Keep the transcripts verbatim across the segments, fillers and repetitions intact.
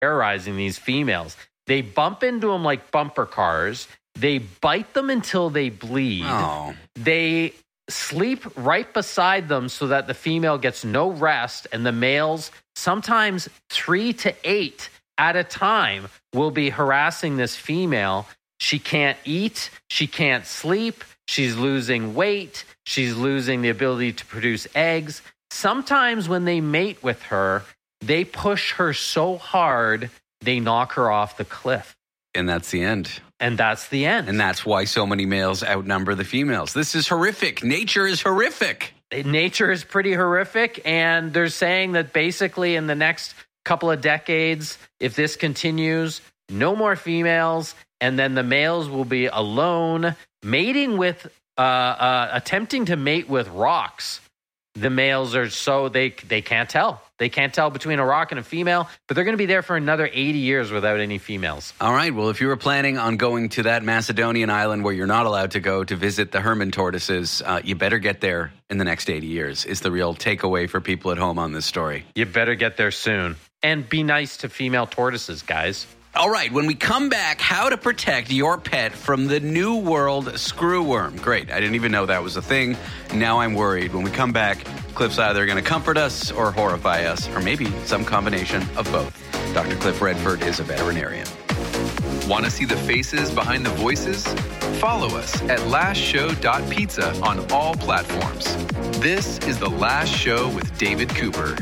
terrorizing these females. They bump into them like bumper cars. They bite them until they bleed. Oh. They sleep right beside them so that the female gets no rest, and the males, sometimes three to eight at a time, will be harassing this female. She can't eat. She can't sleep. She's losing weight. She's losing the ability to produce eggs. Sometimes when they mate with her, they push her so hard, they knock her off the cliff. And that's the end. And that's the end. And that's why so many males outnumber the females. This is horrific. Nature is horrific. Nature is pretty horrific. And they're saying that basically in the next couple of decades, if this continues, no more females. And then the males will be alone, mating with, uh, uh, attempting to mate with rocks. The males are so, they they can't tell. They can't tell between a rock and a female, but they're going to be there for another eighty years without any females. All right. Well, if you were planning on going to that Macedonian island where you're not allowed to go to visit the Hermann tortoises, uh, you better get there in the next eighty years, is the real takeaway for people at home on this story. You better get there soon. And be nice to female tortoises, guys. All right, when we come back, how to protect your pet from the New World screwworm. Great, I didn't even know that was a thing. Now I'm worried. When we come back, Cliff's either going to comfort us or horrify us, or maybe some combination of both. Doctor Cliff Redford is a veterinarian. Want to see the faces behind the voices? Follow us at last show dot pizza on all platforms. This is The Last Show with David Cooper.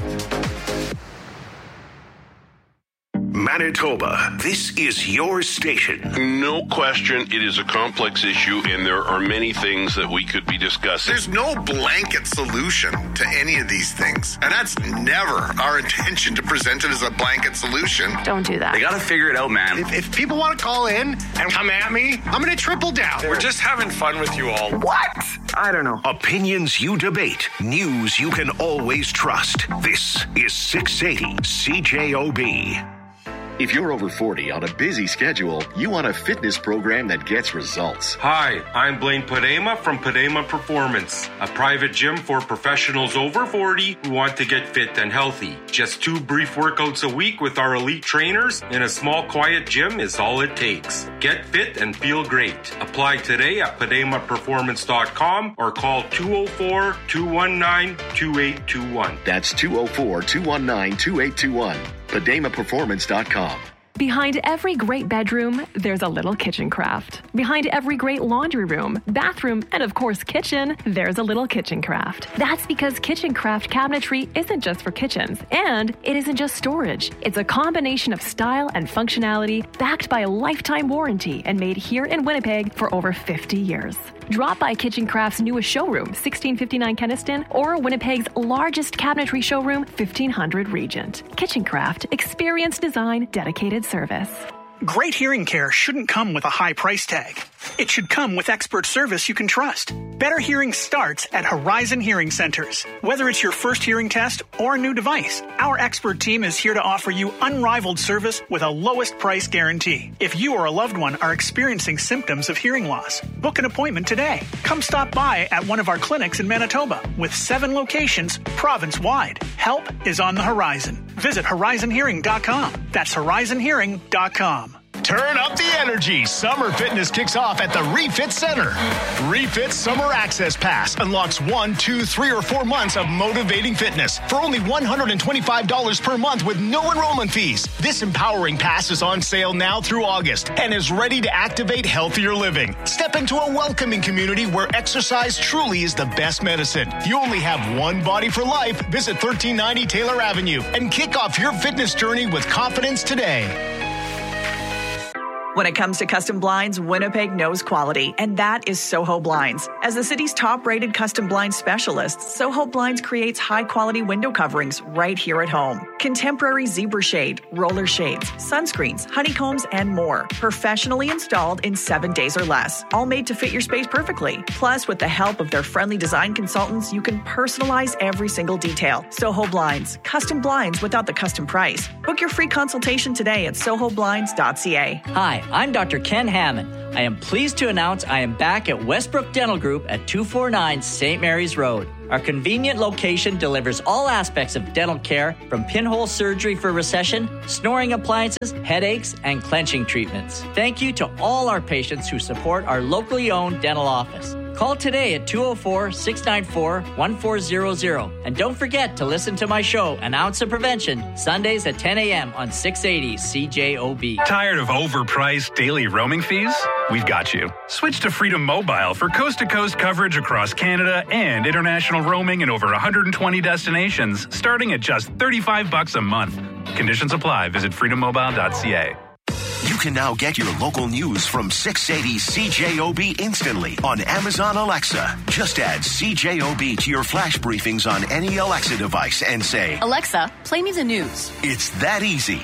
Manitoba, this is your station. No question, it is a complex issue, and there are many things that we could be discussing. There's no blanket solution to any of these things, and that's never our intention to present it as a blanket solution. Don't do that. They got to figure it out, man. If, if people want to call in and come at me, I'm going to triple down. We're just having fun with you all. What? I don't know. Opinions you debate. News you can always trust. This is six eighty C J O B. If you're over forty on a busy schedule, you want a fitness program that gets results. Hi, I'm Blaine Padema from Padema Performance, a private gym for professionals over forty who want to get fit and healthy. Just two brief workouts a week with our elite trainers in a small, quiet gym is all it takes. Get fit and feel great. Apply today at padema performance dot com or call two oh four, two one nine, two eight two one. That's two oh four, two one nine, two eight two one. padema performance dot com. Behind every great bedroom, there's a little kitchen craft. Behind every great laundry room, bathroom, and of course kitchen, there's a little kitchen craft. That's because Kitchen Craft cabinetry isn't just for kitchens, and it isn't just storage. It's a combination of style and functionality backed by a lifetime warranty and made here in Winnipeg for over fifty years. Drop by Kitchen Craft's newest showroom, sixteen fifty-nine Kenniston, or Winnipeg's largest cabinetry showroom, fifteen hundred Regent. Kitchen Craft, experience design, dedicated service. Great hearing care shouldn't come with a high price tag. It should come with expert service you can trust. Better hearing starts at Horizon Hearing Centers. Whether it's your first hearing test or a new device, our expert team is here to offer you unrivaled service with a lowest price guarantee. If you or a loved one are experiencing symptoms of hearing loss, book an appointment today. Come stop by at one of our clinics in Manitoba with seven locations province-wide. Help is on the horizon. Visit horizon hearing dot com. That's horizon hearing dot com. Turn up the energy. Summer fitness kicks off at the Refit Center. Refit Summer Access Pass unlocks one, two, three, or four months of motivating fitness for only one hundred twenty-five dollars per month with no enrollment fees. This empowering pass is on sale now through August and is ready to activate healthier living. Step into a welcoming community where exercise truly is the best medicine. You only have one body for life. Visit thirteen ninety Taylor Avenue and kick off your fitness journey with confidence today. When it comes to custom blinds, Winnipeg knows quality, and that is Soho Blinds. As the city's top-rated custom blind specialist, Soho Blinds creates high-quality window coverings right here at home. Contemporary zebra shade, roller shades, sunscreens, honeycombs, and more. Professionally installed in seven days or less. All made to fit your space perfectly. Plus, with the help of their friendly design consultants, you can personalize every single detail. Soho Blinds. Custom blinds without the custom price. Book your free consultation today at soho blinds dot c a. Hi, I'm Doctor Ken Hammond. I am pleased to announce I am back at Westbrook Dental Group at two forty-nine Saint Mary's Road. Our convenient location delivers all aspects of dental care, from pinhole surgery for recession, snoring appliances, headaches, and clenching treatments. Thank you to all our patients who support our locally owned dental office. Call today at two oh four, six nine four, one four zero zero. And don't forget to listen to my show, An Ounce of Prevention, Sundays at ten a.m. on six eighty C J O B. Tired of overpriced daily roaming fees? We've got you. Switch to Freedom Mobile for coast-to-coast coverage across Canada and international roaming in over one hundred twenty destinations, starting at just thirty-five bucks a month. Conditions apply. Visit freedom mobile dot c a. You can now get your local news from six eighty C J O B instantly on Amazon Alexa. Just add C J O B to your flash briefings on any Alexa device and say, Alexa, play me the news. It's that easy.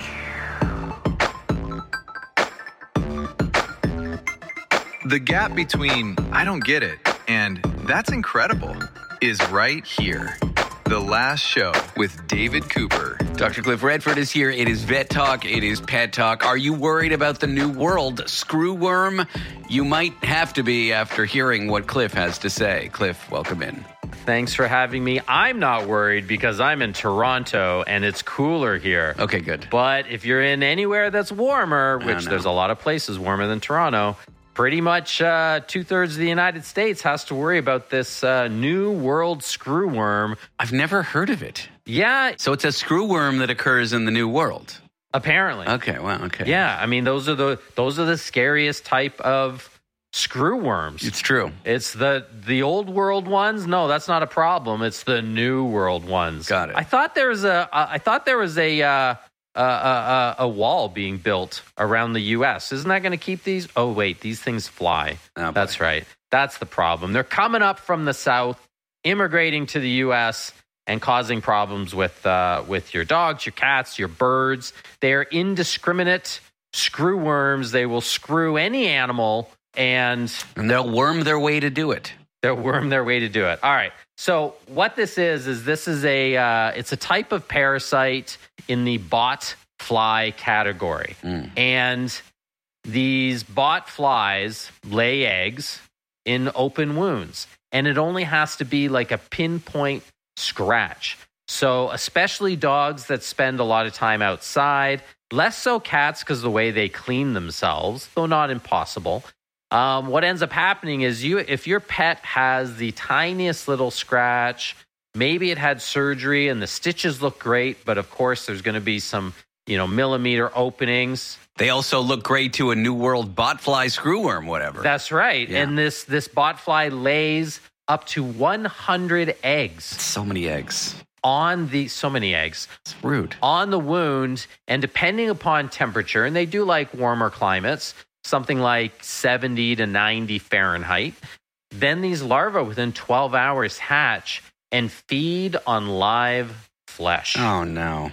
The gap between I don't get it and that's incredible is right here. The Last Show with David Cooper. Doctor Cliff Redford is here. It is Vet Talk. It is Pet Talk. Are you worried about the new world screwworm? You might have to be after hearing what Cliff has to say. Cliff, welcome in. Thanks for having me. I'm not worried because I'm in Toronto and it's cooler here. Okay, good. But if you're in anywhere that's warmer, which there's a lot of places warmer than Toronto, pretty much uh, two-thirds of the United States has to worry about this uh, new world screwworm. I've never heard of it. Yeah. So it's a screwworm that occurs in the new world. Apparently. Okay, well, okay. Yeah, I mean, those are the those are the scariest type of screwworms. It's true. It's the the old world ones. No, that's not a problem. It's the new world ones. Got it. I thought there was a I thought there was a uh, Uh, uh, a wall being built around the U S. Isn't that going to keep these? Oh, wait, these things fly. Oh, That's right. That's the problem. They're coming up from the south, immigrating to the U S and causing problems with uh, with your dogs, your cats, your birds. They're indiscriminate screwworms. They will screw any animal, and, and they'll worm their way to do it. They'll worm their way to do it. All right. So what this is, is this is a, uh, it's a type of parasite in the bot fly category. Mm. And these bot flies lay eggs in open wounds. And it only has to be like a pinpoint scratch. So especially dogs that spend a lot of time outside, less so cats because the way they clean themselves, though not impossible. Um, what ends up happening is you, if your pet has the tiniest little scratch, maybe it had surgery and the stitches look great, but of course there's going to be some, you know, millimeter openings. They also look great to a new world botfly screwworm, whatever. That's right. Yeah. And this, this botfly lays up to one hundred eggs. So many eggs. On the, so many eggs. It's rude. On the wound, and depending upon temperature, and they do like warmer climates, something like seventy to ninety Fahrenheit. Then these larvae within twelve hours hatch and feed on live flesh. Oh, no.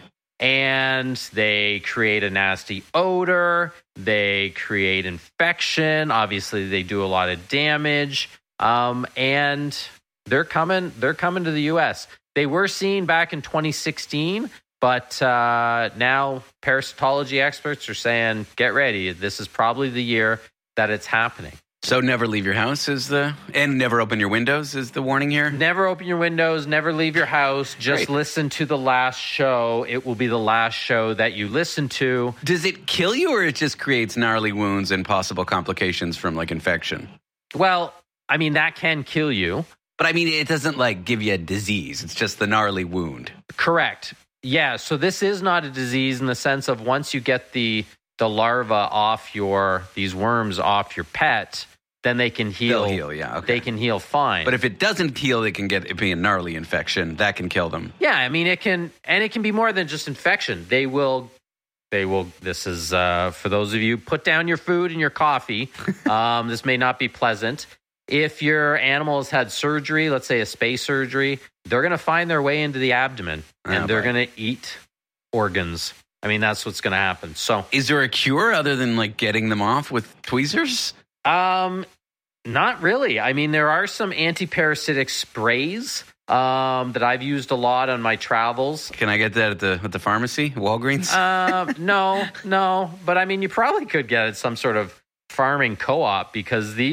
And they create a nasty odor. They create infection. Obviously, they do a lot of damage. Um, and they're coming, they're coming to the U S. They were seen back in twenty sixteen. But uh, now parasitology experts are saying, get ready. This is probably the year that it's happening. So never leave your house is the, and never open your windows is the warning here? Never open your windows, never leave your house. Just Great. Listen to the last show. It will be the last show that you listen to. Does it kill you or it just creates gnarly wounds and possible complications from like infection? Well, I mean, that can kill you. But I mean, it doesn't like give you a disease. It's just the gnarly wound. Correct. Yeah, so this is not a disease in the sense of once you get the the larva off your, these worms off your pet, then they can heal. They'll heal, yeah. Okay. They can heal fine. But if it doesn't heal, it can get it be a gnarly infection. That can kill them. Yeah, I mean, it can, and it can be more than just infection. They will, they will, this is, uh, for those of you, put down your food and your coffee. um, this may not be pleasant. If your animal has had surgery, let's say a space surgery, they're going to find their way into the abdomen and Oh, they're boy. going to eat organs. I mean, that's what's going to happen. So, is there a cure other than like getting them off with tweezers? Um, not really. I mean, there are some anti-parasitic sprays um, that I've used a lot on my travels. Can I get that at the at the pharmacy, Walgreens? Uh, no, no. But I mean, you probably could get it at some sort of farming co-op because these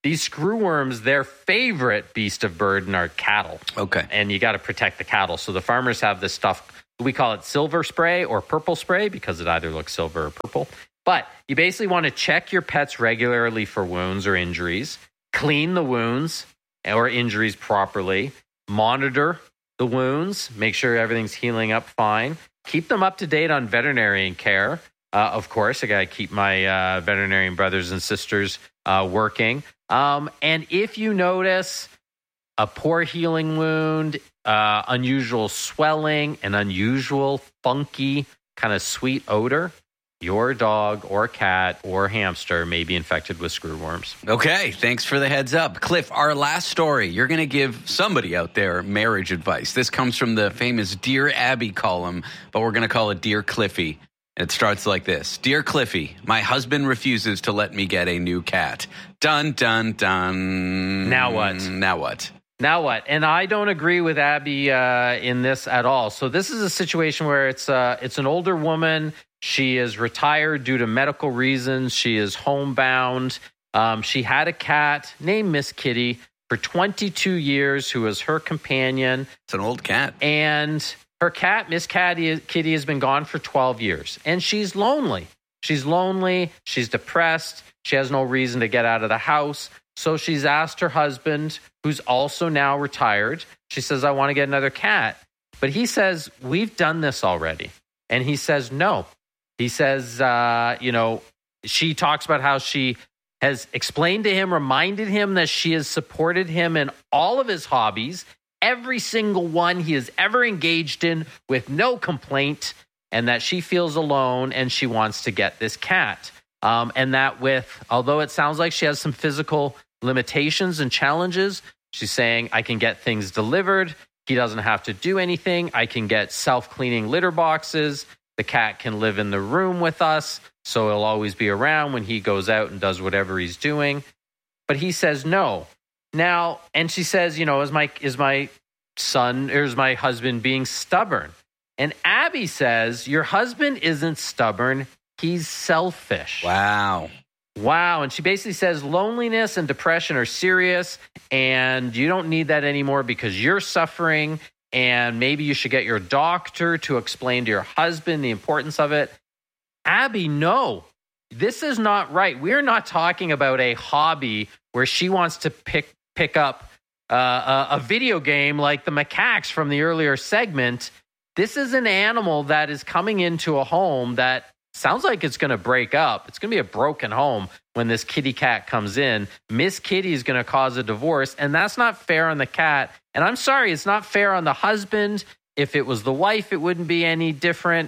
these screwworms, their favorite beast of burden are cattle. Okay. And you got to protect the cattle. So the farmers have this stuff, we call it silver spray or purple spray because it either looks silver or purple. But you basically want to check your pets regularly for wounds or injuries, clean the wounds or injuries properly, monitor the wounds, make sure everything's healing up fine, keep them up to date on veterinarian care. Uh, of course, I got to keep my uh, veterinarian brothers and sisters uh, working. Um, and if you notice a poor healing wound, uh, unusual swelling, an unusual, funky, kind of sweet odor, your dog or cat or hamster may be infected with screwworms. Okay, thanks for the heads up. Cliff, our last story, you're going to give somebody out there marriage advice. This comes from the famous Dear Abby column, but we're going to call it Dear Cliffy. It starts like this. Dear Cliffy, my husband refuses to let me get a new cat. Dun, dun, dun. Now what? Now what? Now what? And I don't agree with Abby uh, in this at all. So this is a situation where it's uh, it's an older woman. She is retired due to medical reasons. She is homebound. Um, she had a cat named Miss Kitty for twenty-two years who was her companion. It's an old cat. And her cat, Miss Kitty, Kitty, has been gone for twelve years. And she's lonely. She's lonely. She's depressed. She has no reason to get out of the house. So she's asked her husband, who's also now retired. She says, I want to get another cat. But he says, we've done this already. And he says, no. He says, uh, you know, she talks about how she has explained to him, reminded him that she has supported him in all of his hobbies, every single one he has ever engaged in with no complaint, and that she feels alone and she wants to get this cat. Um, and that with, although it sounds like she has some physical limitations and challenges, she's saying, I can get things delivered. He doesn't have to do anything. I can get self-cleaning litter boxes. The cat can live in the room with us, so he'll always be around when he goes out and does whatever he's doing. But he says no. Now, and she says, you know, is my is my son, or is my husband being stubborn? And Abby says, your husband isn't stubborn. He's selfish. Wow. Wow. And she basically says loneliness and depression are serious, and you don't need that anymore because you're suffering, and maybe you should get your doctor to explain to your husband the importance of it. Abby, no, this is not right. We're not talking about a hobby where she wants to pick pick up uh, a, a video game like the macaques from the earlier segment. This is an animal that is coming into a home that sounds like it's going to break up. It's going to be a broken home when this kitty cat comes in. Miss Kitty is going to cause a divorce, and that's not fair on the cat. And I'm sorry, it's not fair on the husband. If it was the wife, it wouldn't be any different.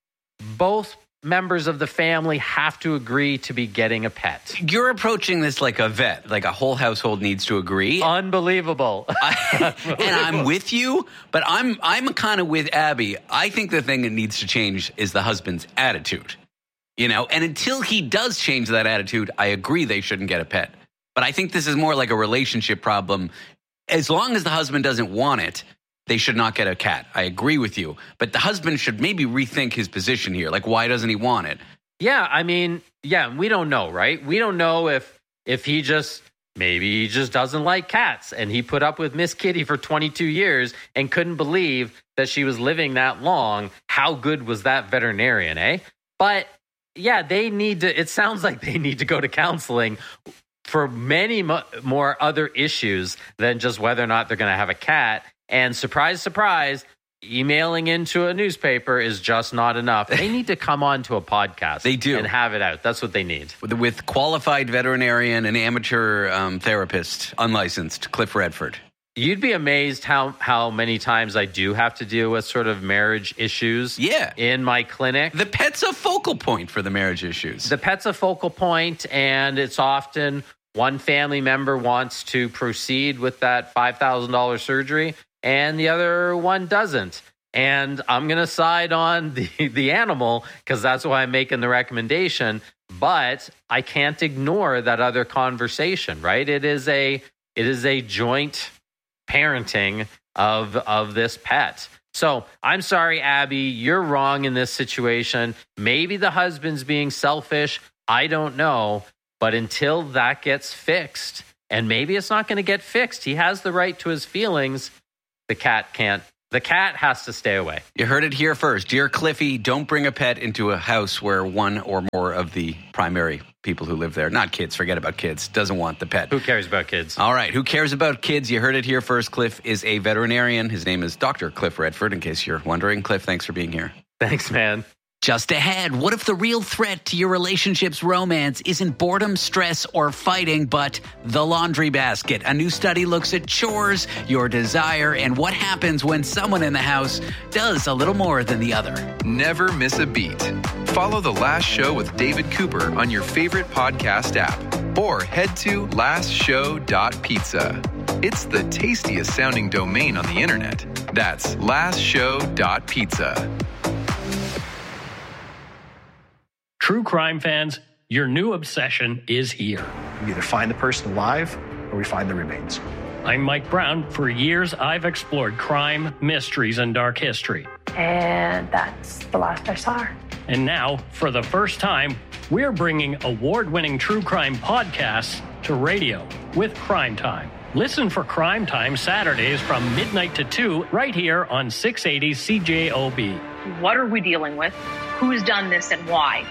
Both members of the family have to agree to be getting a pet. You're approaching this like a vet, like a whole household needs to agree. Unbelievable. I, and I'm with you, but I'm I'm kind of with Abby. I think the thing that needs to change is the husband's attitude. You know, and until he does change that attitude, I agree they shouldn't get a pet. But I think this is more like a relationship problem. As long as the husband doesn't want it, they should not get a cat. I agree with you. But the husband should maybe rethink his position here. Like, why doesn't he want it? Yeah, I mean, yeah, we don't know, right? We don't know if if he just, maybe he just doesn't like cats. And he put up with Miss Kitty for twenty-two years and couldn't believe that she was living that long. How good was that veterinarian, eh? But yeah, they need to, it sounds like they need to go to counseling for many mo- more other issues than just whether or not they're going to have a cat. And surprise, surprise, emailing into a newspaper is just not enough. They need to come on to a podcast. They do. And have it out. That's what they need. With, with qualified veterinarian and amateur um, therapist, unlicensed, Cliff Redford. You'd be amazed how, how many times I do have to deal with sort of marriage issues yeah. in my clinic. The pet's a focal point for the marriage issues. The pet's a focal point, and it's often one family member wants to proceed with that five thousand dollars surgery, and the other one doesn't. And I'm going to side on the, the animal because that's why I'm making the recommendation. But I can't ignore that other conversation, right? It is a it is a joint parenting of of this pet. So I'm sorry, Abby, you're wrong in this situation. Maybe the husband's being selfish. I don't know. But until that gets fixed, and maybe it's not going to get fixed. He has the right to his feelings. The cat can't. The cat has to stay away. You heard it here first. Dear Cliffy, don't bring a pet into a house where one or more of the primary people who live there, not kids, forget about kids, doesn't want the pet. Who cares about kids? All right, who cares about kids? You heard it here first. Cliff is a veterinarian. His name is Doctor Cliff Redford, in case you're wondering. Cliff, thanks for being here. Thanks, man. Just ahead, what if the real threat to your relationship's romance isn't boredom, stress, or fighting, but the laundry basket? A new study looks at chores, your desire, and what happens when someone in the house does a little more than the other. Never miss a beat. Follow The Last Show with David Cooper on your favorite podcast app, or head to last show dot pizza. It's the tastiest sounding domain on the internet. That's last show dot pizza. True crime fans, your new obsession is here. We either find the person alive or we find the remains. I'm Mike Brown. For years, I've explored crime, mysteries, and dark history. And that's the last I saw her. And now, for the first time, we're bringing award-winning true crime podcasts to radio with Crime Time. Listen for Crime Time Saturdays from midnight to two right here on six eighty C J O B. What are we dealing with? Who's done this and why?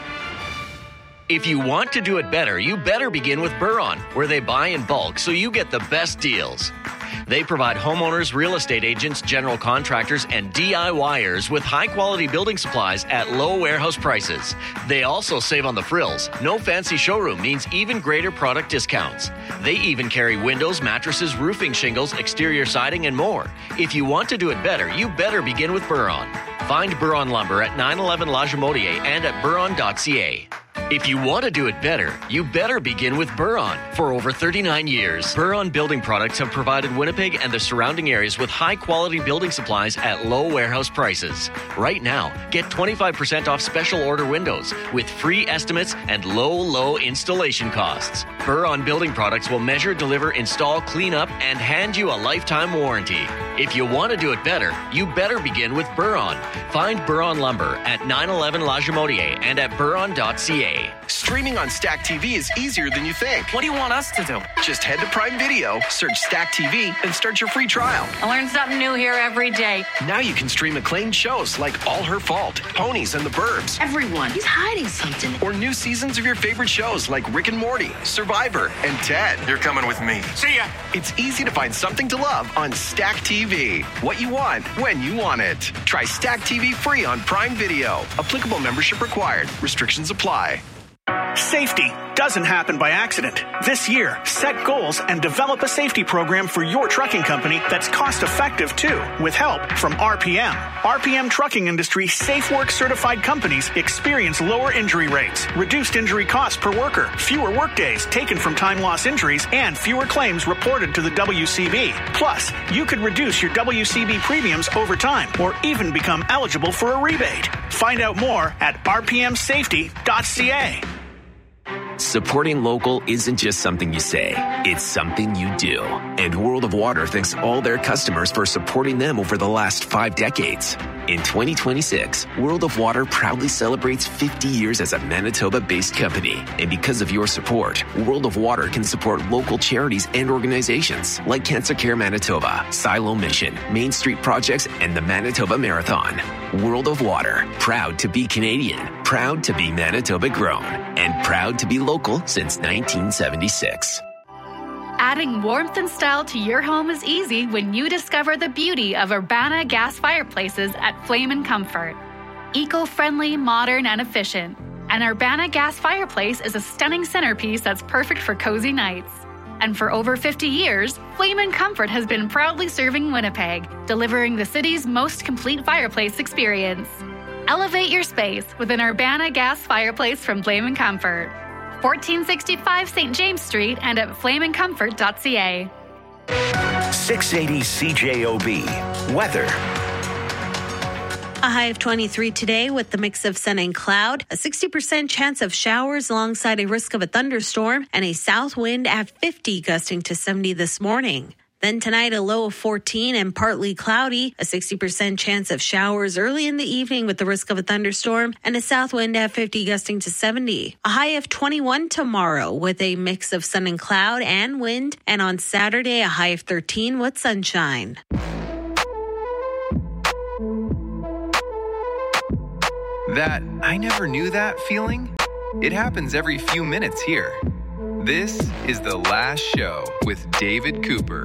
If you want to do it better, you better begin with Buron, where they buy in bulk so you get the best deals. They provide homeowners, real estate agents, general contractors, and DIYers with high-quality building supplies at low warehouse prices. They also save on the frills. No fancy showroom means even greater product discounts. They even carry windows, mattresses, roofing shingles, exterior siding, and more. If you want to do it better, you better begin with Buron. Find Buron Lumber at nine eleven La Jamodier and at buron dot c a. If you want to do it better, you better begin with Buron. For over thirty-nine years, Buron Building Products have provided Winnipeg and the surrounding areas with high-quality building supplies at low warehouse prices. Right now, get twenty-five percent off special order windows with free estimates and low, low installation costs. Buron Building Products will measure, deliver, install, clean up, and hand you a lifetime warranty. If you want to do it better, you better begin with Buron. Find Buron Lumber at nine eleven La Jamodier and at buron dot c a. Streaming on Stack T V is easier than you think. What do you want us to do? Just head to Prime Video, search Stack T V, and start your free trial. I learn something new here every day. Now you can stream acclaimed shows like All Her Fault, Ponies and the Burbs. Everyone, he's hiding something. Or new seasons of your favorite shows like Rick and Morty, Survivor, and Ted. You're coming with me. See ya! It's easy to find something to love on Stack T V. What you want, when you want it. Try Stack T V free on Prime Video. Applicable membership required. Restrictions apply. Safety doesn't happen by accident. This year, set goals and develop a safety program for your trucking company that's cost-effective, too, with help from R P M. R P M Trucking Industry Safe Work certified companies experience lower injury rates, reduced injury costs per worker, fewer workdays taken from time loss injuries, and fewer claims reported to the W C B. Plus, you could reduce your W C B premiums over time or even become eligible for a rebate. Find out more at r p m safety dot c a. Supporting local isn't just something you say, it's something you do. And World of Water thanks all their customers for supporting them over the last five decades. In twenty twenty-six, World of Water proudly celebrates fifty years as a Manitoba-based company. And because of your support, World of Water can support local charities and organizations like Cancer Care Manitoba, Silo Mission, Main Street Projects, and the Manitoba Marathon. World of Water, proud to be Canadian, proud to be Manitoba grown, and proud to be local since nineteen seventy-six. Adding warmth and style to your home is easy when you discover the beauty of Urbana gas fireplaces at Flame and Comfort. Eco-friendly, modern, and efficient. An Urbana gas fireplace is a stunning centerpiece that's perfect for cozy nights. And for over fifty years, Flame and Comfort has been proudly serving Winnipeg, delivering the city's most complete fireplace experience. Elevate your space with an Urbana gas fireplace from Flame and Comfort. fourteen sixty-five Saint James Street and at flame and comfort dot c a. six eighty C J O B. Weather. A high of twenty-three today with the mix of sun and cloud, a sixty percent chance of showers alongside a risk of a thunderstorm, and a south wind at fifty gusting to seventy this morning. Then tonight, a low of fourteen and partly cloudy, a sixty percent chance of showers early in the evening with the risk of a thunderstorm, and a south wind at fifty gusting to seventy. A high of twenty-one tomorrow with a mix of sun and cloud and wind, and on Saturday, a high of thirteen with sunshine. That I never knew that feeling? It happens every few minutes here. This is The Last Show with David Cooper.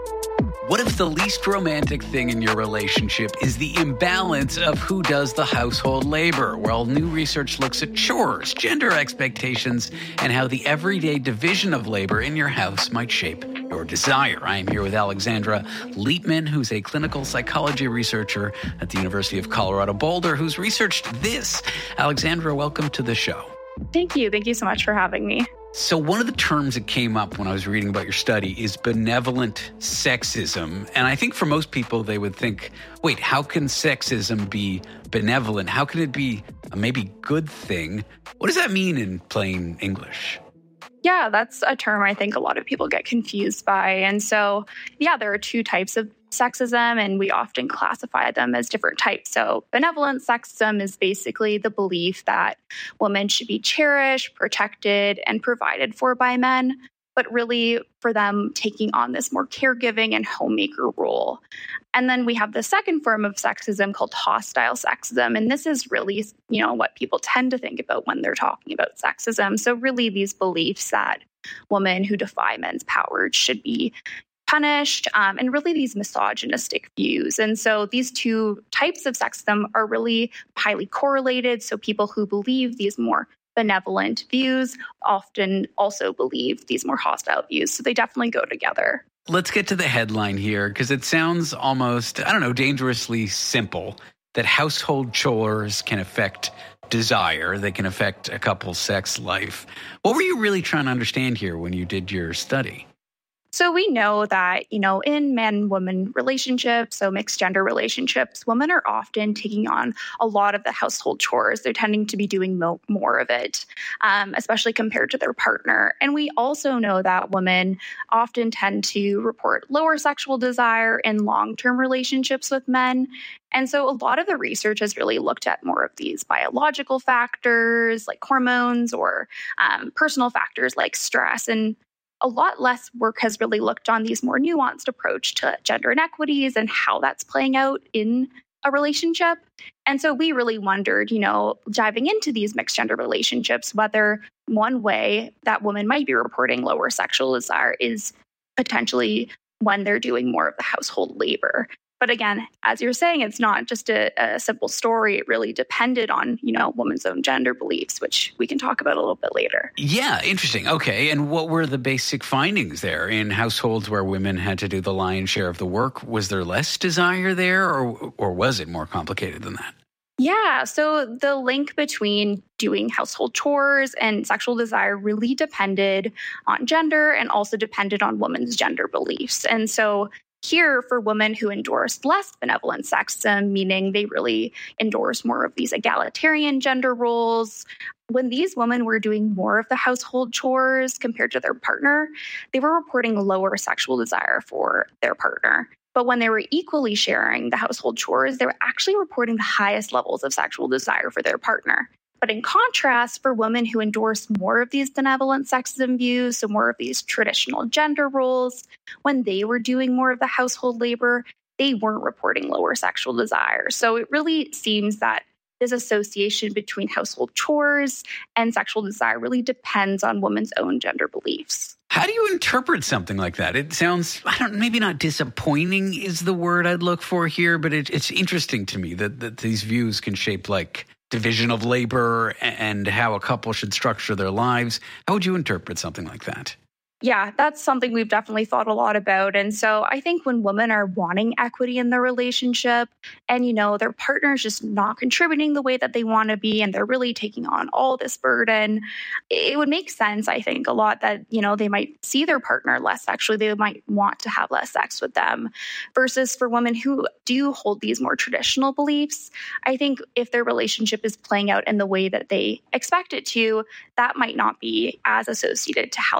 What if the least romantic thing in your relationship is the imbalance of who does the household labor? Well, new research looks at chores, gender expectations, and how the everyday division of labor in your house might shape your desire. I am here with Alexandra Leitman, who's a clinical psychology researcher at the University of Colorado Boulder, who's researched this. Alexandra, welcome to the show. Thank you. Thank you so much for having me. So one of the terms that came up when I was reading about your study is benevolent sexism. And I think for most people, they would think, wait, how can sexism be benevolent? How can it be a maybe good thing? What does that mean in plain English? Yeah, that's a term I think a lot of people get confused by. And so, yeah, there are two types of sexism, and we often classify them as different types. So benevolent sexism is basically the belief that women should be cherished, protected, and provided for by men, but really for them taking on this more caregiving and homemaker role. And then we have the second form of sexism called hostile sexism. And this is really, you know, what people tend to think about when they're talking about sexism. So really these beliefs that women who defy men's power should be punished, um, and really these misogynistic views. And so these two types of sexism are really highly correlated. So people who believe these more benevolent views often also believe these more hostile views. So they definitely go together. Let's get to the headline here, because it sounds almost, I don't know, dangerously simple, that household chores can affect desire. They can affect a couple's sex life. What were you really trying to understand here when you did your study? So we know that, you know, in man-woman relationships, so mixed gender relationships, women are often taking on a lot of the household chores. They're tending to be doing mo- more of it, um, especially compared to their partner. And we also know that women often tend to report lower sexual desire in long-term relationships with men. And so a lot of the research has really looked at more of these biological factors like hormones or um, personal factors like stress. And a lot less work has really looked on these more nuanced approach to gender inequities and how that's playing out in a relationship. And so we really wondered, you know, diving into these mixed gender relationships, whether one way that women might be reporting lower sexual desire is potentially when they're doing more of the household labor. But again, as you're saying, it's not just a, a simple story. It really depended on, you know, women's own gender beliefs, which we can talk about a little bit later. Yeah, interesting. Okay. And what were the basic findings there in households where women had to do the lion's share of the work? Was there less desire there, or or was it more complicated than that? Yeah, so the link between doing household chores and sexual desire really depended on gender and also depended on women's gender beliefs. And so here, for women who endorsed less benevolent sexism, meaning they really endorse more of these egalitarian gender roles, when these women were doing more of the household chores compared to their partner, they were reporting lower sexual desire for their partner. But when they were equally sharing the household chores, they were actually reporting the highest levels of sexual desire for their partner. But in contrast, for women who endorse more of these benevolent sexism views, so more of these traditional gender roles, when they were doing more of the household labor, they weren't reporting lower sexual desire. So it really seems that this association between household chores and sexual desire really depends on women's own gender beliefs. How do you interpret something like that? It sounds, I don't, maybe not disappointing is the word I'd look for here, but it, it's interesting to me that, that these views can shape like division of labor and how a couple should structure their lives. How would you interpret something like that? Yeah, that's something we've definitely thought a lot about. And so I think when women are wanting equity in their relationship and, you know, their partner's just not contributing the way that they want to be and they're really taking on all this burden, it would make sense, I think, a lot that, you know, they might see their partner less sexually. They might want to have less sex with them versus for women who do hold these more traditional beliefs. I think if their relationship is playing out in the way that they expect it to, that might not be as associated to how they're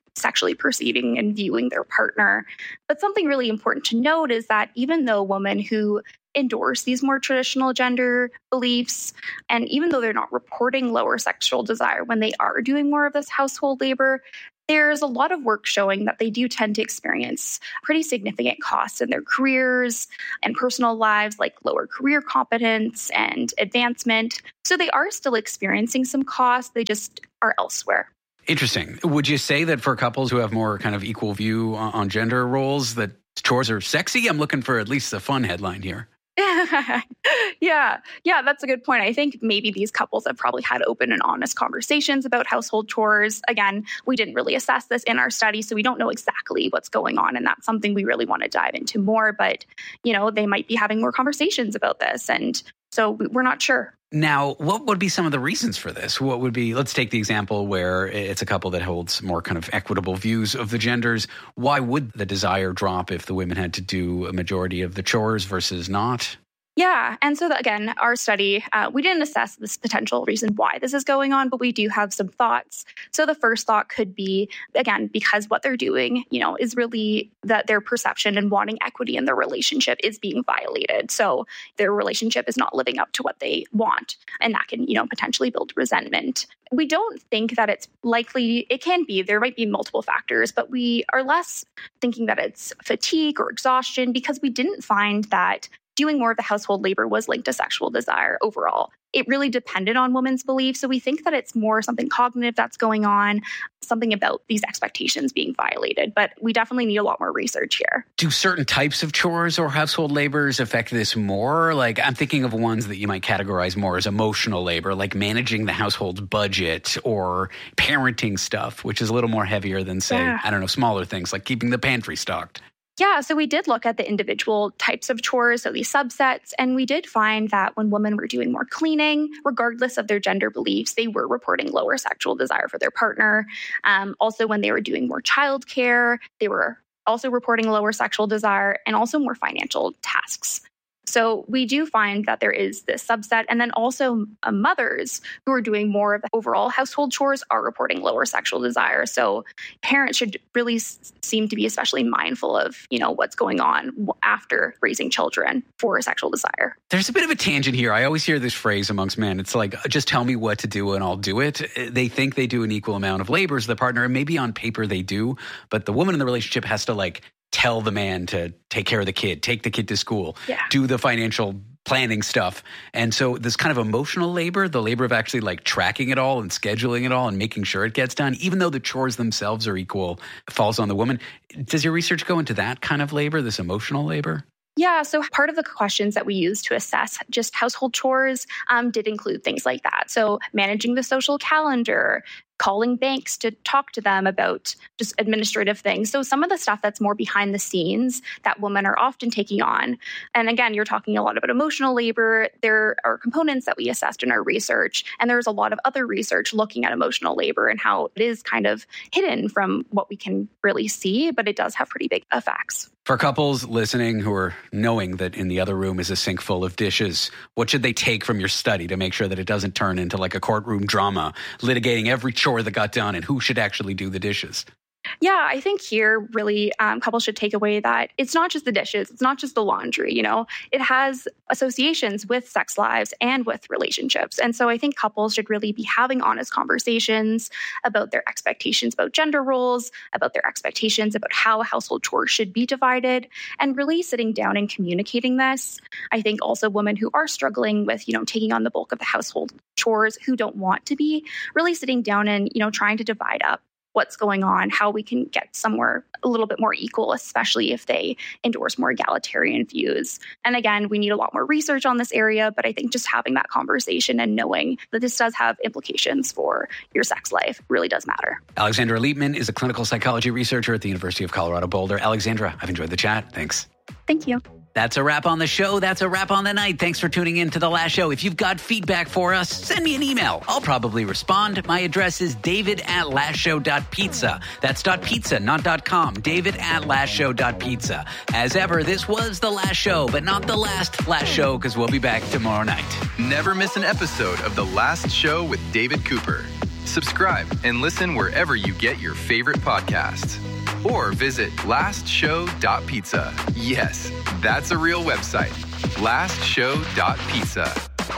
sexually perceiving and viewing their partner. But something really important to note is that even though women who endorse these more traditional gender beliefs, and even though they're not reporting lower sexual desire when they are doing more of this household labor, there's a lot of work showing that they do tend to experience pretty significant costs in their careers and personal lives, like lower career competence and advancement. So they are still experiencing some costs, they just are elsewhere. Interesting. Would you say that for couples who have more kind of equal view on, on gender roles, that chores are sexy? I'm looking for at least a fun headline here. yeah, yeah, that's a good point. I think maybe these couples have probably had open and honest conversations about household chores. Again, we didn't really assess this in our study, so we don't know exactly what's going on. And that's something we really want to dive into more. But, you know, they might be having more conversations about this. And so we're not sure. Now, what would be some of the reasons for this? What would be, let's take the example where it's a couple that holds more kind of equitable views of the genders. Why would the desire drop if the women had to do a majority of the chores versus not? Yeah. And so that, again, our study, uh, we didn't assess this potential reason why this is going on, but we do have some thoughts. So the first thought could be, again, because what they're doing, you know, is really that their perception and wanting equity in their relationship is being violated. So their relationship is not living up to what they want. And that can, you know, potentially build resentment. We don't think that it's likely, it can be, there might be multiple factors, but we are less thinking that it's fatigue or exhaustion because we didn't find that doing more of the household labor was linked to sexual desire overall. It really depended on women's beliefs. So we think that it's more something cognitive that's going on, something about these expectations being violated. But we definitely need a lot more research here. Do certain types of chores or household labors affect this more? Like, I'm thinking of ones that you might categorize more as emotional labor, like managing the household budget or parenting stuff, which is a little more heavier than, say, yeah. I don't know, smaller things like keeping the pantry stocked. Yeah, so we did look at the individual types of chores, so these subsets, and we did find that when women were doing more cleaning, regardless of their gender beliefs, they were reporting lower sexual desire for their partner. Um, also, when they were doing more childcare, they were also reporting lower sexual desire and also more financial tasks. So we do find that there is this subset. And then also uh, mothers who are doing more of the overall household chores are reporting lower sexual desire. So parents should really s- seem to be especially mindful of, you know, what's going on after raising children for sexual desire. There's a bit of a tangent here. I always hear this phrase amongst men. It's like, just tell me what to do and I'll do it. They think they do an equal amount of labor as the partner, and maybe on paper they do, but the woman in the relationship has to like tell the man to take care of the kid, take the kid to school, yeah. do the financial planning stuff. And so this kind of emotional labor, the labor of actually like tracking it all and scheduling it all and making sure it gets done, even though the chores themselves are equal, falls on the woman. Does your research go into that kind of labor, this emotional labor? Yeah, so part of the questions that we used to assess just household chores um, did include things like that. So managing the social calendar, calling banks to talk to them about just administrative things. So some of the stuff that's more behind the scenes that women are often taking on. And again, you're talking a lot about emotional labor. There are components that we assessed in our research. And there's a lot of other research looking at emotional labor and how it is kind of hidden from what we can really see, but it does have pretty big effects. For couples listening who are knowing that in the other room is a sink full of dishes, what should they take from your study to make sure that it doesn't turn into like a courtroom drama, litigating every chore that got done and who should actually do the dishes? Yeah, I think here really um, couples should take away that it's not just the dishes, it's not just the laundry, you know, it has associations with sex lives and with relationships. And so I think couples should really be having honest conversations about their expectations about gender roles, about their expectations about how household chores should be divided, and really sitting down and communicating this. I think also women who are struggling with, you know, taking on the bulk of the household chores who don't want to be, really sitting down and, you know, trying to divide up what's going on, how we can get somewhere a little bit more equal, especially if they endorse more egalitarian views. And again, we need a lot more research on this area, but I think just having that conversation and knowing that this does have implications for your sex life really does matter. Alexandra Liebman is a clinical psychology researcher at the University of Colorado Boulder. Alexandra, I've enjoyed the chat. Thanks. Thank you. That's a wrap on the show. That's a wrap on the night. Thanks for tuning in to The Last Show. If you've got feedback for us, send me an email. I'll probably respond. My address is david at last show dot pizza. That's .pizza, not .com. David at last show dot pizza. As ever, this was The Last Show, but not the last last show, because we'll be back tomorrow night. Never miss an episode of The Last Show with David Cooper. Subscribe and listen wherever you get your favorite podcasts. Or visit last show dot pizza. Yes, that's a real website. last show dot pizza.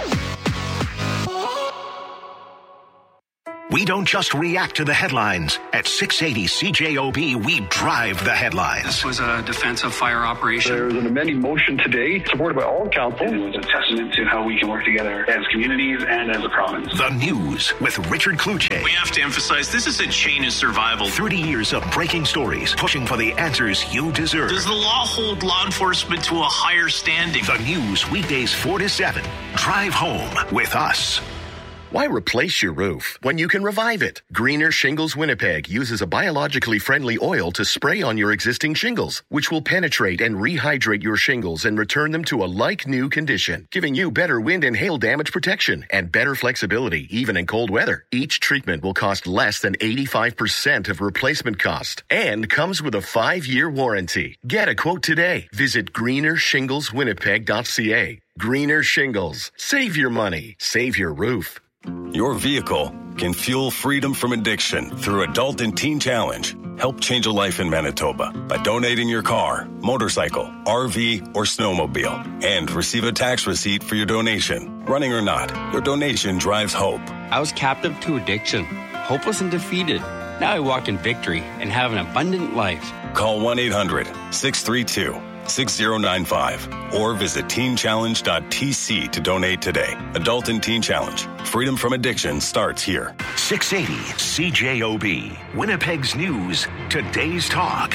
We don't just react to the headlines. At six eighty C J O B, we drive the headlines. This was a defensive fire operation. There was an amending motion today, supported by all council. It was a testament to how we can work together as communities and as a province. The News with Richard Kluche. We have to emphasize this is a chain of survival. thirty years of breaking stories, pushing for the answers you deserve. Does the law hold law enforcement to a higher standing? The News, weekdays four to seven. Drive home with us. Why replace your roof when you can revive it? Greener Shingles Winnipeg uses a biologically friendly oil to spray on your existing shingles, which will penetrate and rehydrate your shingles and return them to a like-new condition, giving you better wind and hail damage protection and better flexibility even in cold weather. Each treatment will cost less than eighty-five percent of replacement cost and comes with a five-year warranty. Get a quote today. Visit greener shingles winnipeg dot c a. Greener Shingles. Save your money. Save your roof. Your vehicle can fuel freedom from addiction through Adult and Teen Challenge. Help change a life in Manitoba by donating your car, motorcycle, R V, or snowmobile and receive a tax receipt for your donation. Running or not, your donation drives hope. I was captive to addiction, hopeless and defeated. Now I walk in victory and have an abundant life. Call one eight hundred six three two six zero nine five or visit teen challenge dot t c to donate today. Adult and Teen Challenge. Freedom from addiction starts here. six eighty C J O B. Winnipeg's News. Today's Talk.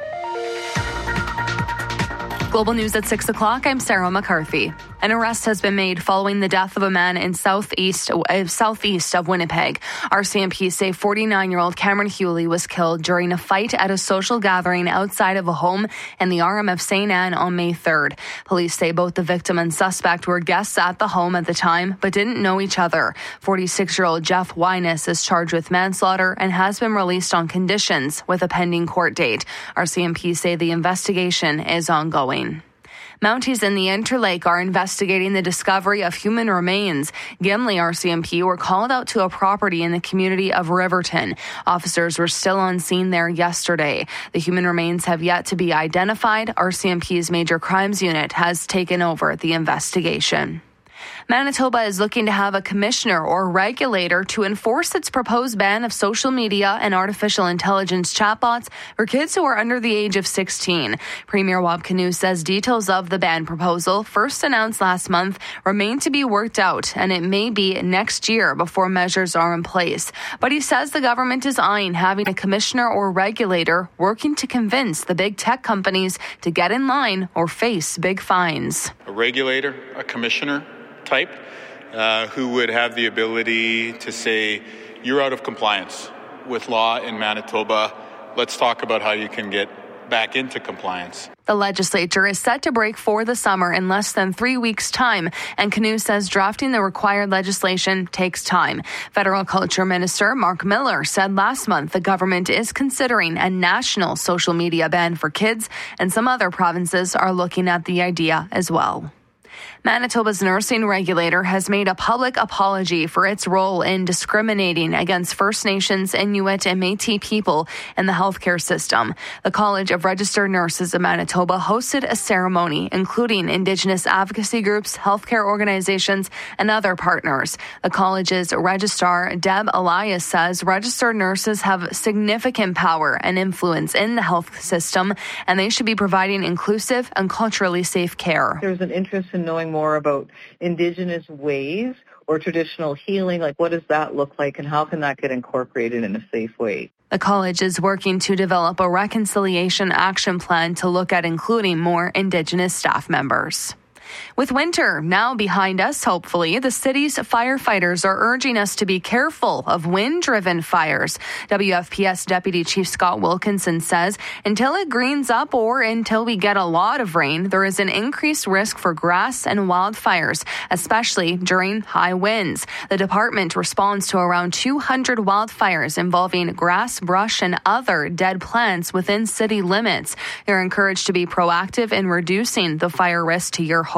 Global News at six o'clock. I'm Sarah McCarthy. An arrest has been made following the death of a man in southeast uh, southeast of Winnipeg. R C M P say forty-nine-year-old Cameron Hewley was killed during a fight at a social gathering outside of a home in the R M of Saint Anne on May third. Police say both the victim and suspect were guests at the home at the time but didn't know each other. forty-six-year-old Jeff Wyness is charged with manslaughter and has been released on conditions with a pending court date. R C M P say the investigation is ongoing. Mounties in the Interlake are investigating the discovery of human remains. Gimli R C M P were called out to a property in the community of Riverton. Officers were still on scene there yesterday. The human remains have yet to be identified. R C M P's Major Crimes Unit has taken over the investigation. Manitoba is looking to have a commissioner or regulator to enforce its proposed ban of social media and artificial intelligence chatbots for kids who are under the age of sixteen. Premier Wab Kinew says details of the ban proposal, first announced last month, remain to be worked out, and it may be next year before measures are in place. But he says the government is eyeing having a commissioner or regulator working to convince the big tech companies to get in line or face big fines. A regulator, a commissioner type uh, who would have the ability to say, you're out of compliance with law in Manitoba. Let's talk about how you can get back into compliance. The legislature is set to break for the summer in less than three weeks' time, and Kinew says drafting the required legislation takes time. Federal Culture Minister Mark Miller said last month the government is considering a national social media ban for kids, and some other provinces are looking at the idea as well. Manitoba's nursing regulator has made a public apology for its role in discriminating against First Nations, Inuit, and Métis people in the healthcare system. The College of Registered Nurses of Manitoba hosted a ceremony, including Indigenous advocacy groups, healthcare organizations, and other partners. The college's registrar, Deb Elias, says registered nurses have significant power and influence in the health system, and they should be providing inclusive and culturally safe care. There's an interest in knowing more about Indigenous ways or traditional healing, like what does that look like and how can that get incorporated in a safe way? The college is working to develop a reconciliation action plan to look at including more Indigenous staff members. With winter now behind us, hopefully, the city's firefighters are urging us to be careful of wind-driven fires. W F P S Deputy Chief Scott Wilkinson says until it greens up or until we get a lot of rain, there is an increased risk for grass and wildfires, especially during high winds. The department responds to around two hundred wildfires involving grass, brush, and other dead plants within city limits. You're encouraged to be proactive in reducing the fire risk to your home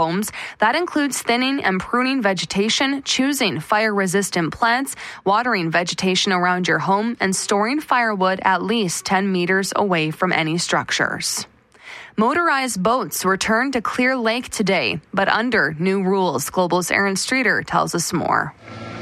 homes. That includes thinning and pruning vegetation, choosing fire-resistant plants, watering vegetation around your home, and storing firewood at least ten meters away from any structures. Motorized boats return to Clear Lake today, but under new rules. Global's Aaron Streeter tells us more.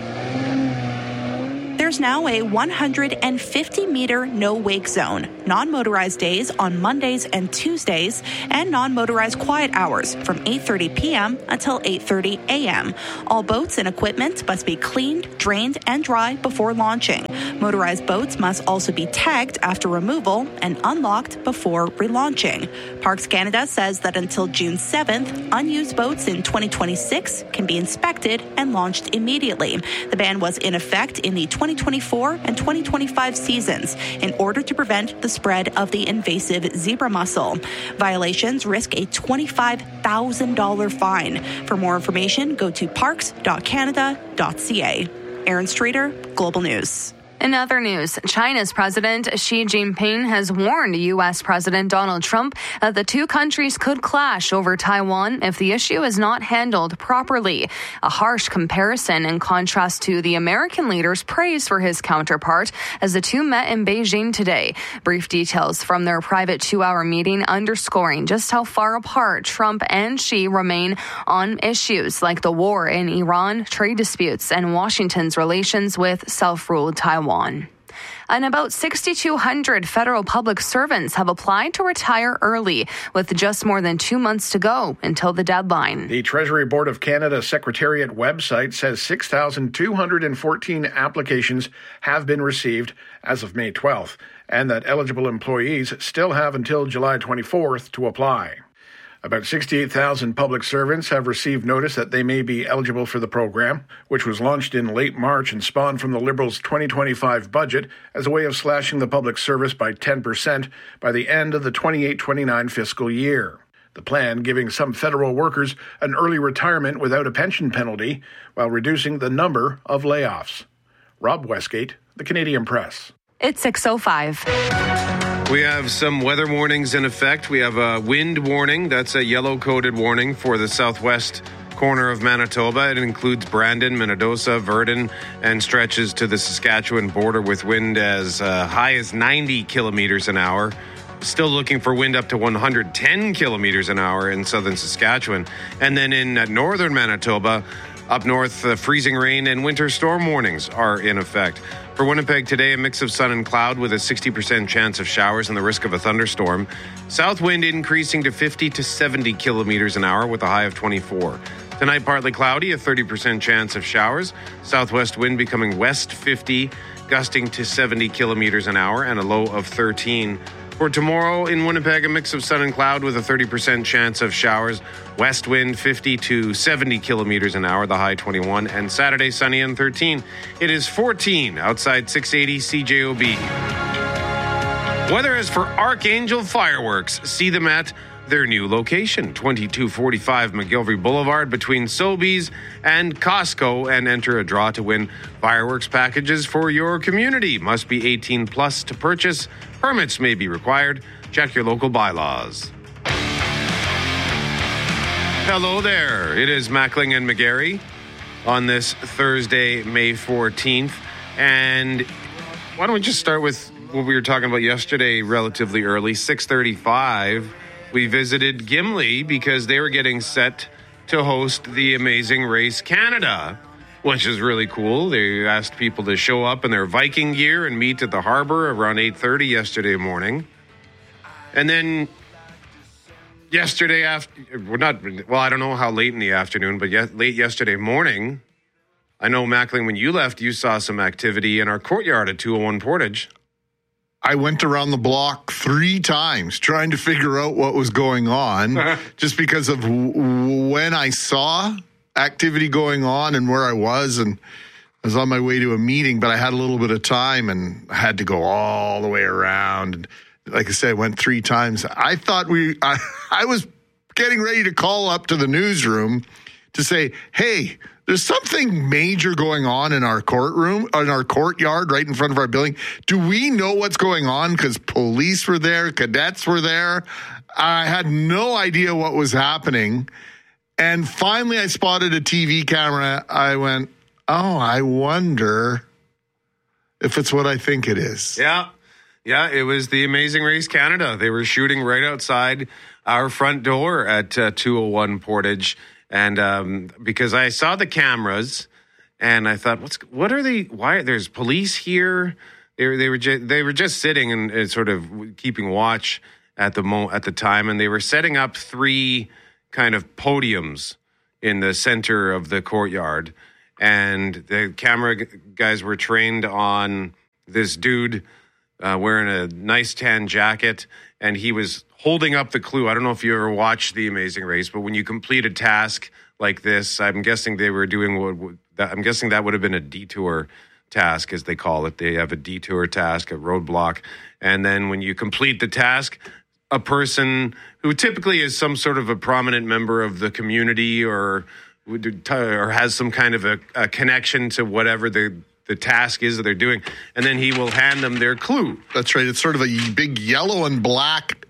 There's now a one hundred fifty meter no-wake zone, non-motorized days on Mondays and Tuesdays, and non-motorized quiet hours from eight thirty p.m. until eight thirty a.m. All boats and equipment must be cleaned, drained, and dry before launching. Motorized boats must also be tagged after removal and unlocked before relaunching. Parks Canada says that until June seventh, unused boats in twenty twenty-six can be inspected and launched immediately. The ban was in effect in the twenty twenty-four and twenty twenty-five seasons in order to prevent the spread of the invasive zebra mussel. Violations risk a twenty-five thousand dollars fine. For more information, go to parks dot canada dot c a. Aaron Streeter, Global News. In other news, China's President Xi Jinping has warned U S. President Donald Trump that the two countries could clash over Taiwan if the issue is not handled properly. A harsh comparison in contrast to the American leader's praise for his counterpart as the two met in Beijing today. Brief details from their private two-hour meeting underscoring just how far apart Trump and Xi remain on issues like the war in Iran, trade disputes, and Washington's relations with self-ruled Taiwan. And about six thousand two hundred federal public servants have applied to retire early, with just more than two months to go until the deadline. The Treasury Board of Canada Secretariat website says six thousand two hundred fourteen applications have been received as of May twelfth, and that eligible employees still have until July twenty-fourth to apply. About sixty-eight thousand public servants have received notice that they may be eligible for the program, which was launched in late March and spawned from the Liberals' twenty twenty-five budget as a way of slashing the public service by ten percent by the end of the twenty-eight twenty-nine fiscal year. The plan giving some federal workers an early retirement without a pension penalty while reducing the number of layoffs. Rob Westgate, The Canadian Press. It's six oh five. We have some weather warnings in effect. We have a wind warning. That's a yellow-coded warning for the southwest corner of Manitoba. It includes Brandon, Minnedosa, Verdun, and stretches to the Saskatchewan border with wind as uh, high as ninety kilometers an hour. Still looking for wind up to one hundred ten kilometers an hour in southern Saskatchewan. And then in uh, northern Manitoba, up north, uh, freezing rain and winter storm warnings are in effect. For Winnipeg today, a mix of sun and cloud with a sixty percent chance of showers and the risk of a thunderstorm. South wind increasing to fifty to seventy kilometers an hour with a high of twenty-four. Tonight, partly cloudy, a thirty percent chance of showers. Southwest wind becoming west fifty, gusting to seventy kilometers an hour and a low of thirteen. For tomorrow in Winnipeg, a mix of sun and cloud with a thirty percent chance of showers. West wind fifty to seventy kilometers an hour, the high twenty-one. And Saturday, sunny and thirteen. It is fourteen outside six eighty C J O B. Weather is for Archangel Fireworks. See them at their new location, twenty-two forty-five McGilvery Boulevard between Sobeys and Costco, and enter a draw to win fireworks packages for your community. Must be eighteen plus to purchase. Permits may be required. Check your local bylaws. Hello there. It is Mackling and McGarry on this Thursday, May fourteenth. And why don't we just start with what we were talking about yesterday relatively early, six thirty-five. We visited Gimli because they were getting set to host the Amazing Race Canada, which is really cool. They asked people to show up in their Viking gear and meet at the harbor around eight thirty yesterday morning. And then yesterday after, well, not, well, I don't know how late in the afternoon, but yet, late yesterday morning, I know, Mackling, when you left, you saw some activity in our courtyard at two oh one Portage. I went around the block three times trying to figure out what was going on just because of w- when I saw activity going on and where I was. And I was on my way to a meeting, but I had a little bit of time and I had to go all the way around. And like I said, I went three times. I thought we, I, I was getting ready to call up to the newsroom to say, hey, there's something major going on in our courtroom, in our courtyard right in front of our building. Do we know what's going on? Because police were there, cadets were there. I had no idea what was happening. And finally, I spotted a T V camera. I went, oh, I wonder if it's what I think it is. Yeah. Yeah, it was the Amazing Race Canada. They were shooting right outside our front door at uh, two oh one Portage. And um, because I saw the cameras and I thought, what's what are they? Why? There's police here. They were, they were, ju- they were just sitting and, and sort of keeping watch at the mo- at the time. And they were setting up three kind of podiums in the center of the courtyard. And the camera g- guys were trained on this dude uh, wearing a nice tan jacket, and he was holding up the clue. I don't know if you ever watched The Amazing Race, but when you complete a task like this, I'm guessing they were doing what would, I'm guessing that would have been a detour task, as they call it. They have a detour task, a roadblock, and then when you complete the task, a person who typically is some sort of a prominent member of the community or or has some kind of a, a connection to whatever the the task is that they're doing, and then he will hand them their clue. That's right. It's sort of a big yellow and black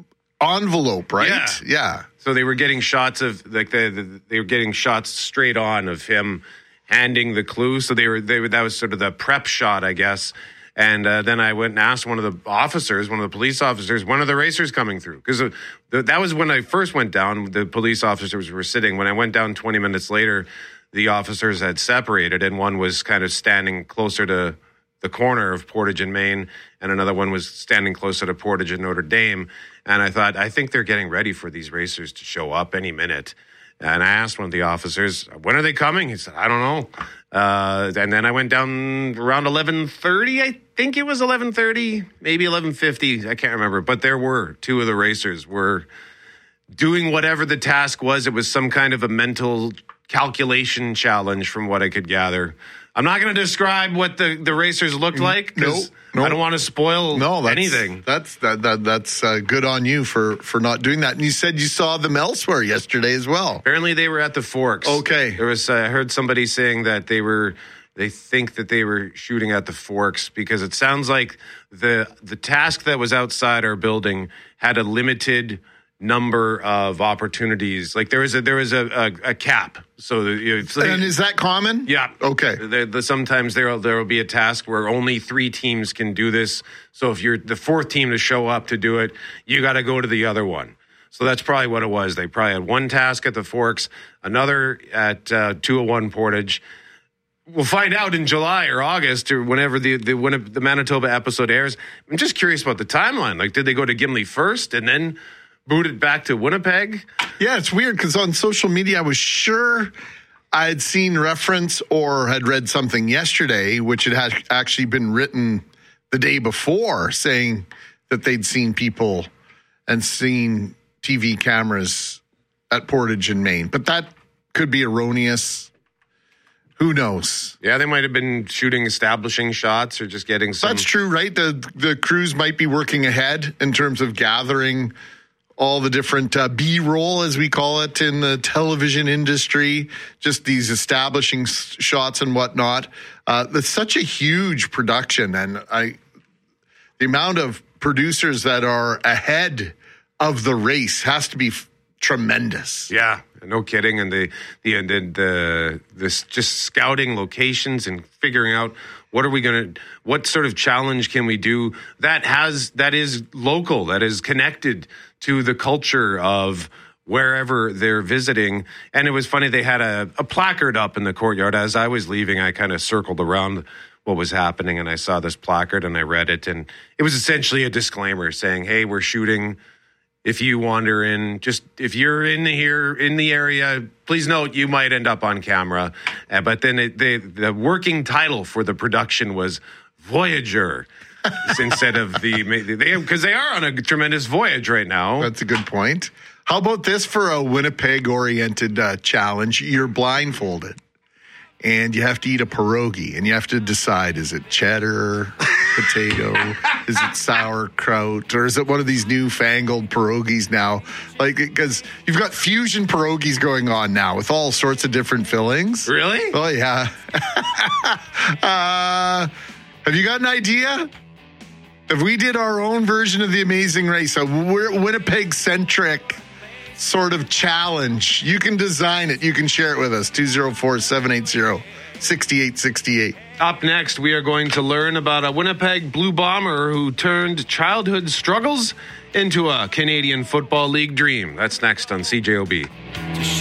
envelope, right? Yeah. yeah. So they were getting shots of like the, the they were getting shots straight on of him handing the clue. So they were they were that was sort of the prep shot, I guess. And uh, then I went and asked one of the officers, one of the police officers, when are the racers coming through? Because uh, that was when I first went down. The police officers were sitting. When I went down twenty minutes later, the officers had separated, and one was kind of standing closer to the corner of Portage and Main, and another one was standing closer to Portage and Notre Dame. And I thought, I think they're getting ready for these racers to show up any minute. And I asked one of the officers, when are they coming? He said, I don't know. Uh, and then I went down around eleven thirty, I think it was eleven thirty, maybe eleven fifty. I can't remember. But there were two of the racers were doing whatever the task was. It was some kind of a mental calculation challenge from what I could gather. I'm not going to describe what the, the racers looked like because no, no. I don't want to spoil no, that's, anything. That's that, that that's uh, good on you for, for not doing that. And you said you saw them elsewhere yesterday as well. Apparently they were at the Forks. Okay. There was uh, I heard somebody saying that they were they think that they were shooting at the Forks because it sounds like the the task that was outside our building had a limited number of opportunities. Like there was a there was a, a, a cap. So, you know, so and is that common? Yeah. Okay. The, the, sometimes there there will be a task where only three teams can do this. So if you're the fourth team to show up to do it, you got to go to the other one. So that's probably what it was. They probably had one task at the Forks, another at uh, two oh one Portage. We'll find out in July or August or whenever the the, when the Manitoba episode airs. I'm just curious about the timeline. Like, did they go to Gimli first and then boot it back to Winnipeg? Yeah, it's weird because on social media, I was sure I had seen reference or had read something yesterday, which it had actually been written the day before, saying that they'd seen people and seen T V cameras at Portage and Main. But that could be erroneous. Who knows? Yeah, they might have been shooting establishing shots or just getting some. That's true, right? The the crews might be working ahead in terms of gathering all the different uh, B-roll, as we call it in the television industry, just these establishing s- shots and whatnot. Uh, that's such a huge production, and I, the amount of producers that are ahead of the race has to be f- tremendous. Yeah, no kidding. And the the the, the this just scouting locations and figuring out what are we going to, what sort of challenge can we do that has that is local, that is connected to the culture of wherever they're visiting. And it was funny, they had a, a placard up in the courtyard. As I was leaving, I kind of circled around what was happening, and I saw this placard, and I read it, and it was essentially a disclaimer saying, hey, we're shooting. If you wander in, just if you're in here in the area, please note you might end up on camera. Uh, but then it, they, the working title for the production was Voyager. Instead of the, because they, they are on a tremendous voyage right now. That's a good point. How about this for a Winnipeg-oriented uh, challenge? You're blindfolded, and you have to eat a pierogi, and you have to decide, is it cheddar, potato, is it sauerkraut, or is it one of these newfangled pierogies now? Like, because you've got fusion pierogies going on now with all sorts of different fillings. Really? Oh, yeah. uh, have you got an idea? If we did our own version of The Amazing Race, a Winnipeg-centric sort of challenge. You can design it. You can share it with us. two oh four, seven eight zero, six eight six eight. Up next, we are going to learn about a Winnipeg Blue Bomber who turned childhood struggles into a Canadian Football League dream. That's next on C J O B.